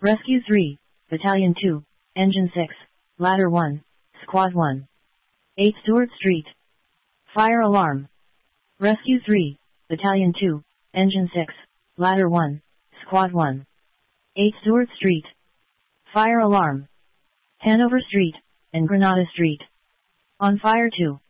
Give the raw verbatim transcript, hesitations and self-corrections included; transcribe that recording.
Rescue three, Battalion two, Engine six, Ladder one, Squad one. eight Stewart Street. Fire alarm. Rescue three, Battalion two, Engine six, Ladder one, Squad one. eight Stewart Street. Fire alarm. Hanover Street and Granada Street. On fire two.